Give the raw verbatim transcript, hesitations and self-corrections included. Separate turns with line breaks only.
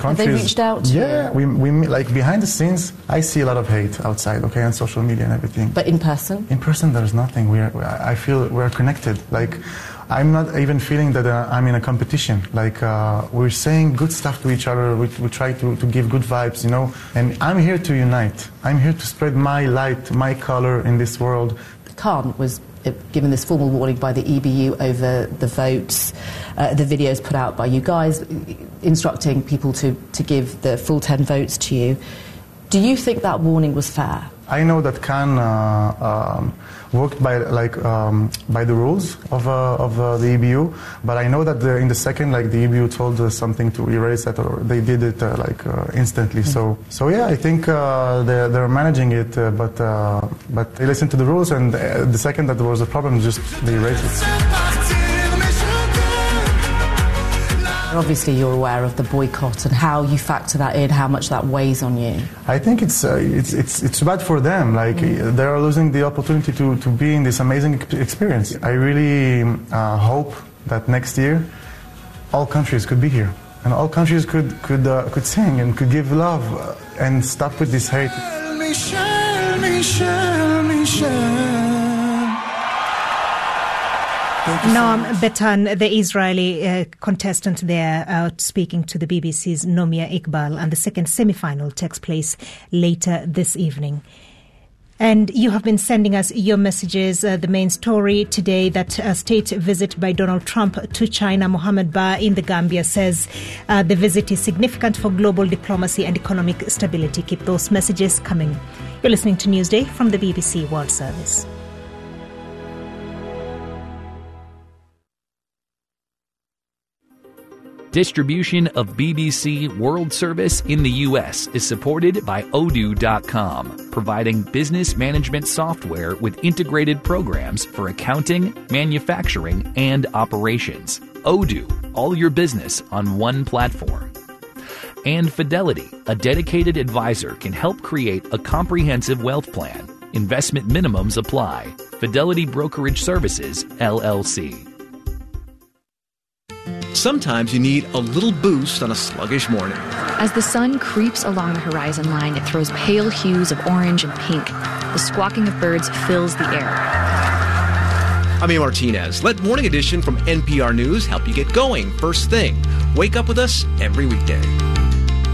countries.
Have they reached out to
yeah,
you?
we, we, like behind the scenes, I see a lot of hate outside, okay, on social media and everything.
But in person?
In person, there's nothing. We're, I feel we're connected. Like, I'm not even feeling that uh, I'm in a competition. Like, uh, we're saying good stuff to each other. We, we try to, to give good vibes, you know. And I'm here to unite. I'm here to spread my light, my color in this world.
Khan was given this formal warning by the E B U over the votes, uh, the videos put out by you guys, instructing people to, to give the full ten votes to you. Do you think that warning was fair?
I know that Khan uh, um, worked by like um, by the rules of uh, of uh, the E B U, but I know that the, in the second, like the E B U told us something to erase that, or they did it uh, like uh, instantly. Mm-hmm. So so yeah, I think uh, they're they're managing it, uh, but uh, but they listened to the rules, and uh, the second that there was a problem, just they erased it.
Obviously, you're aware of the boycott and how you factor that in, how much that weighs on you.
I think it's uh, it's it's it's bad for them. Like mm. they are losing the opportunity to, to be in this amazing experience. I really uh, hope that next year all countries could be here and all countries could could uh, could sing and could give love uh, and stop with this hate. Michel, Michel, Michel.
Noam Betan, the Israeli uh, contestant there, out speaking to the B B C's Nomia Iqbal, and the second semi-final takes place later this evening. And you have been sending us your messages. Uh, the main story today, that a state visit by Donald Trump to China, Mohammed Ba in the Gambia, says uh, the visit is significant for global diplomacy and economic stability. Keep those messages coming. You're listening to Newsday from the B B C World Service.
Distribution of B B C World Service in the U S is supported by Odoo dot com, providing business management software with integrated programs for accounting, manufacturing, and operations. Odoo, all your business on one platform. And Fidelity, a dedicated advisor, can help create a comprehensive wealth plan. Investment minimums apply. Fidelity Brokerage Services, L L C.
Sometimes you need a little boost on a sluggish morning.
As the sun creeps along the horizon line, it throws pale hues of orange and pink. The squawking of birds fills the air.
I'm A. Martinez. Let Morning Edition from N P R News help you get going first thing. Wake up with us every weekday.